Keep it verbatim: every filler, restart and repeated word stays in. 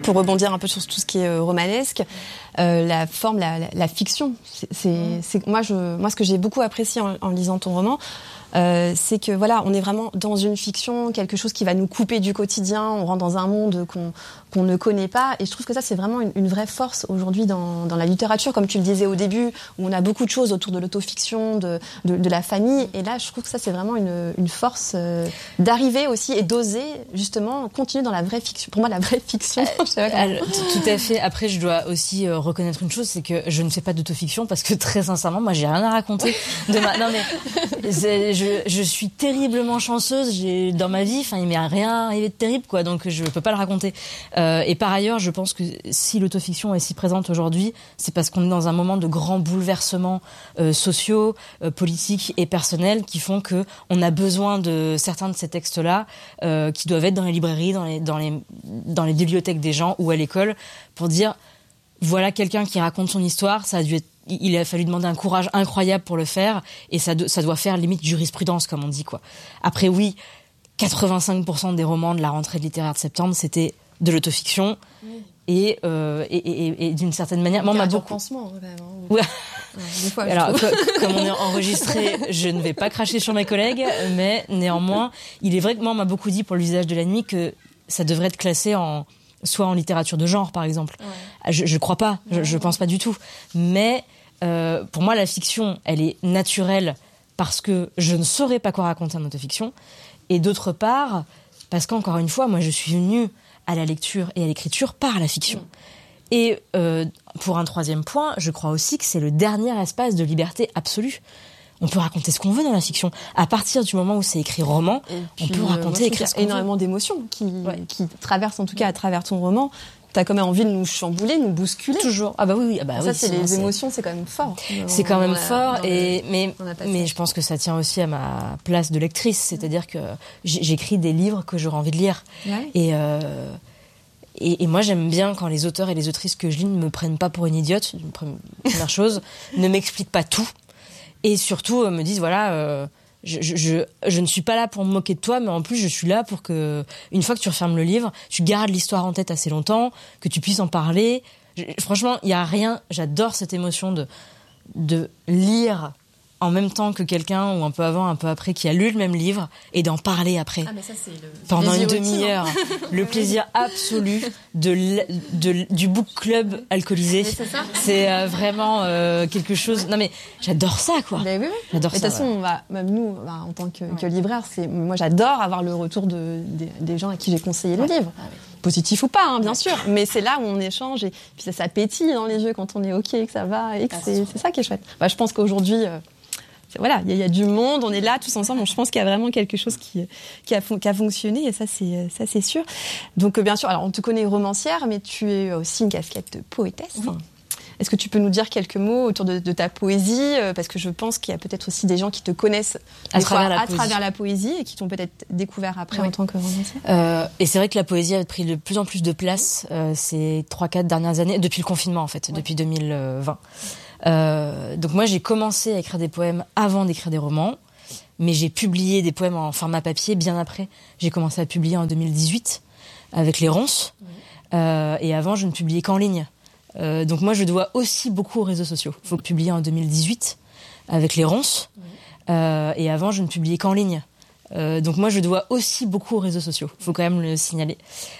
pour rebondir un peu sur tout ce qui est euh, romanesque, euh, la forme, la, la, la fiction, c'est, c'est, mmh. c'est moi, je, moi, ce que j'ai beaucoup apprécié en, en lisant ton roman, euh, c'est que voilà, on est vraiment dans une fiction, quelque chose qui va nous couper du quotidien. On rentre dans un monde qu'on qu'on ne connaît pas, et je trouve que ça, c'est vraiment une, une vraie force aujourd'hui dans, dans la littérature, comme tu le disais au début, où on a beaucoup de choses autour de l'autofiction, de, de, de la famille, et là, je trouve que ça, c'est vraiment une, une force euh, d'arriver aussi et d'oser justement continuer dans la vraie fiction. Pour moi, la vraie fiction. Euh, je sais pas alors, tout à fait. Après, je dois aussi euh, reconnaître une chose, c'est que je ne fais pas d'autofiction parce que très sincèrement, moi, j'ai rien à raconter de ma. Non mais c'est, je, je suis terriblement chanceuse. J'ai dans ma vie, enfin, il m'est rien arrivé de terrible, quoi. Donc, je peux pas le raconter. Euh, et par ailleurs, je pense que si l'autofiction est si présente aujourd'hui, c'est parce qu'on est dans un moment de grands bouleversements euh, sociaux, euh, politiques et personnels qui font que on a besoin de certains de ces textes-là euh, qui doivent être dans les librairies, dans les dans les dans les bibliothèques des gens ou à l'école pour dire voilà quelqu'un qui raconte son histoire. Ça a dû être, il a fallu demander un courage incroyable pour le faire et ça ça doit faire limite jurisprudence comme on dit, quoi. Après oui, quatre-vingt-cinq pour cent des romans de la rentrée littéraire de septembre, c'était de l'autofiction. Oui. Et, euh, et, et, et d'une certaine manière, moi, on m'a beaucoup. Pansement, quand même. Hein. Ouais. Ouais, des fois, alors, co- comme on est enregistré, je ne vais pas cracher sur mes collègues, mais néanmoins, il est vrai que moi, on m'a beaucoup dit pour le visage de la nuit que ça devrait être classé en soit en littérature de genre, par exemple. Ouais. Je, je crois pas, je, je pense pas du tout. Mais euh, pour moi, la fiction, elle est naturelle parce que je ne saurais pas quoi raconter en autofiction, et d'autre part parce qu'encore une fois, moi, je suis venue à la lecture et à l'écriture par la fiction. Mmh. Et euh, pour un troisième point, je crois aussi que c'est le dernier espace de liberté absolue. On peut raconter ce qu'on veut dans la fiction. À partir du moment où c'est écrit roman, puis, on peut raconter, euh, écrire ce qu'on veut. Il y a énormément d'émotions qui, ouais. qui traversent, en tout cas à travers ton roman. T'as quand même envie de nous chambouler, nous bousculer. Toujours. Ah bah oui, oui. Ah bah ça, oui, c'est les émotions, c'est quand même fort. C'est quand même fort, et mais mais je pense que ça tient aussi à ma place de lectrice, c'est-à-dire que j'écris des livres que j'aurais envie de lire. Ouais. Et euh, Et, et moi, j'aime bien quand les auteurs et les autrices que je lis ne me prennent pas pour une idiote, une première chose, ne m'expliquent pas tout, et surtout euh, me disent voilà, euh, je, je, je, je ne suis pas là pour me moquer de toi, mais en plus, je suis là pour que, une fois que tu refermes le livre, tu gardes l'histoire en tête assez longtemps, que tu puisses en parler. Je, franchement, il y a rien. J'adore cette émotion de de lire en même temps que quelqu'un, ou un peu avant, un peu après, qui a lu le même livre, et d'en parler après. Ah, mais ça, c'est le pendant une demi-heure. Le plaisir absolu de, l- de, du book club alcoolisé. Mais c'est ça. C'est euh, vraiment euh, quelque chose... Non mais, j'adore ça, quoi. Mais oui, oui. J'adore mais ça. De toute façon, on va, même nous, bah, en tant que, ouais. que libraire, c'est, moi, j'adore avoir le retour de, des, des gens à qui j'ai conseillé le ouais. livre. Ah, oui. Positif ou pas, hein, bien ouais. sûr. Mais c'est là où on échange, et puis ça, ça pétille dans les yeux quand on est OK, que ça va, et que ah, c'est, c'est ça qui est chouette. Bah, je pense qu'aujourd'hui... Euh, Voilà, il y, y a du monde, on est là tous ensemble. Donc je pense qu'il y a vraiment quelque chose qui qui a, qui a fonctionné, et ça c'est ça c'est sûr. Donc bien sûr, alors on te connaît romancière, mais tu es aussi une casquette de poétesse. Oui. Est-ce que tu peux nous dire quelques mots autour de, de ta poésie, parce que je pense qu'il y a peut-être aussi des gens qui te connaissent à, travers, la à travers la poésie et qui t'ont peut-être découvert après oui. en tant que romancière. Euh, et c'est vrai que la poésie a pris de plus en plus de place euh, ces trois quatre dernières années, depuis le confinement en fait, oui. depuis deux mille vingt. Euh, donc moi j'ai commencé à écrire des poèmes avant d'écrire des romans, mais j'ai publié des poèmes en format papier bien après. J'ai commencé à publier en deux mille dix-huit avec Les Ronces, oui. euh, et avant je ne publiais qu'en ligne. Euh, donc moi je dois aussi beaucoup aux réseaux sociaux. Il faut publier en deux mille dix-huit avec Les Ronces, oui. euh, et avant je ne publiais qu'en ligne. Euh, donc moi je dois aussi beaucoup aux réseaux sociaux. Il faut quand même le signaler.